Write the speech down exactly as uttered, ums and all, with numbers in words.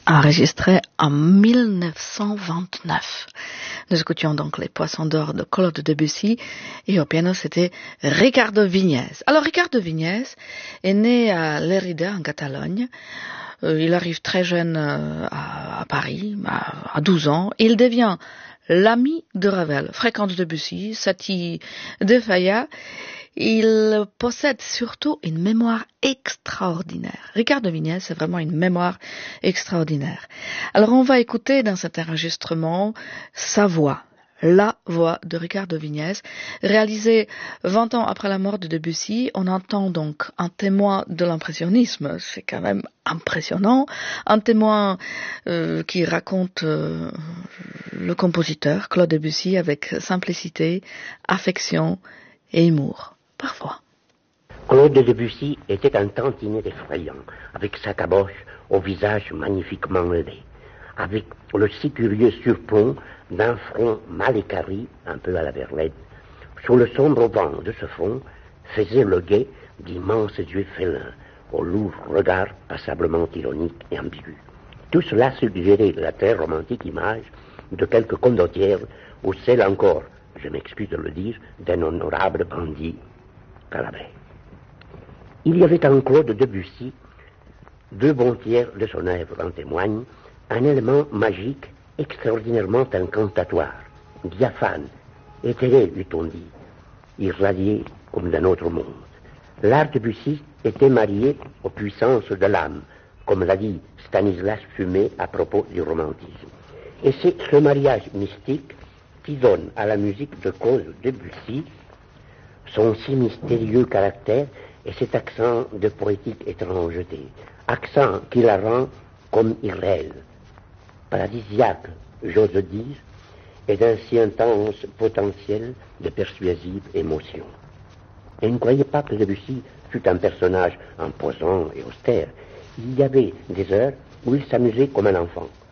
enregistré en mille neuf cent vingt-neuf. Nous écoutions donc Les Poissons d'or de Claude Debussy et au piano c'était Ricardo Viñes. Alors Ricardo Viñes est né à Lérida en Catalogne. Euh, il arrive très jeune euh, à, à Paris, à, à douze ans. Il devient l'ami de Ravel, fréquente Debussy, Satie de Falla. Il possède surtout une mémoire extraordinaire. Ricardo Viñes, c'est vraiment une mémoire extraordinaire. Alors on va écouter dans cet enregistrement sa voix, la voix de Ricardo Viñes, réalisée vingt ans après la mort de Debussy. On entend donc un témoin de l'impressionnisme, c'est quand même impressionnant, un témoin euh, qui raconte euh, le compositeur Claude Debussy avec simplicité, affection et humour. Parfois. Claude Debussy était un tantinet effrayant, avec sa caboche au visage magnifiquement laid, avec le si curieux surplomb d'un front mal équarri, un peu à la Verlaine. Sous le sombre vent de ce front faisait le guet d'immenses yeux félins, au lourd regard passablement ironique et ambigu. Tout cela suggérait la très romantique image de quelque condottière ou celle encore, je m'excuse de le dire, d'un honorable bandit calabrais. Il y avait en Claude Debussy, deux bons tiers de son œuvre en témoignent, un élément magique extraordinairement incantatoire, diaphane, éthéré, eût-on dit, irradié comme d'un autre monde. L'art Debussy était marié aux puissances de l'âme, comme l'a dit Stanislas Fumet à propos du romantisme. Et c'est ce mariage mystique qui donne à la musique de Claude Debussy son si mystérieux caractère et cet accent de poétique étrangeté, accent qui la rend comme irréel, paradisiaque, j'ose dire, et d'un si intense potentiel de persuasive émotion. Et ne croyez pas que Debussy fût un personnage imposant et austère. Il y avait des heures où il s'amusait comme un enfant,